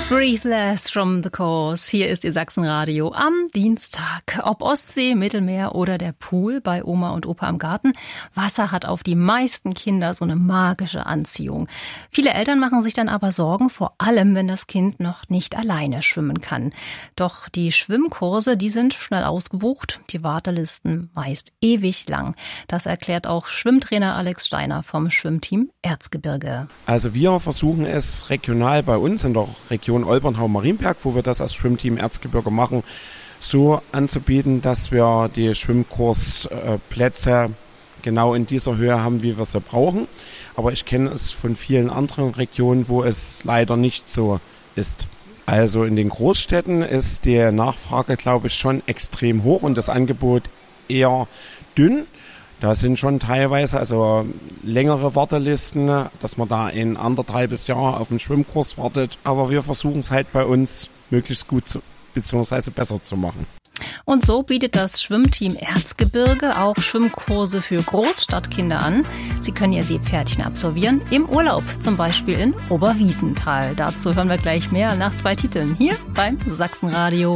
Breathless from the Course. Hier ist Ihr Sachsenradio am Dienstag. Ob Ostsee, Mittelmeer oder der Pool bei Oma und Opa im Garten, Wasser hat auf die meisten Kinder so eine magische Anziehung. Viele Eltern machen sich dann aber Sorgen, vor allem wenn das Kind noch nicht alleine schwimmen kann. Doch die Schwimmkurse, die sind schnell ausgebucht, die Wartelisten meist ewig lang. Das erklärt auch Schwimmtrainer Alex Steiner vom Schwimmteam Erzgebirge. Also wir versuchen es regional bei uns in der Region Olbernhau-Marienberg, wo wir das als Schwimmteam Erzgebirge machen, so anzubieten, dass wir die Schwimmkursplätze genau in dieser Höhe haben, wie wir sie brauchen. Aber ich kenne es von vielen anderen Regionen, wo es leider nicht so ist. Also in den Großstädten ist die Nachfrage, glaube ich, schon extrem hoch und das Angebot eher dünn. Da sind schon teilweise also längere Wartelisten, dass man da ein 1,5 Jahr auf einen Schwimmkurs wartet. Aber wir versuchen es halt bei uns möglichst gut bzw. besser zu machen. Und so bietet das Schwimmteam Erzgebirge auch Schwimmkurse für Großstadtkinder an. Sie können ihr Seepferdchen absolvieren, im Urlaub, zum Beispiel in Oberwiesenthal. Dazu hören wir gleich mehr nach 2 Titeln hier beim Sachsenradio.